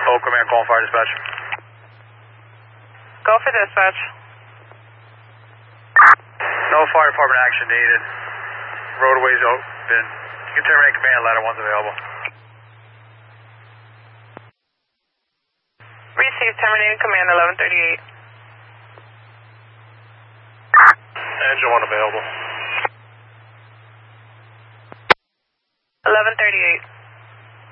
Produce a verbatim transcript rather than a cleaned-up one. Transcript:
Oh, command, calling fire dispatch. Go for dispatch. No fire department action needed. Roadways open. You can terminate command, ladder one's available. Receive, terminating command, eleven thirty-eight. Engine one available. eleven thirty-eight.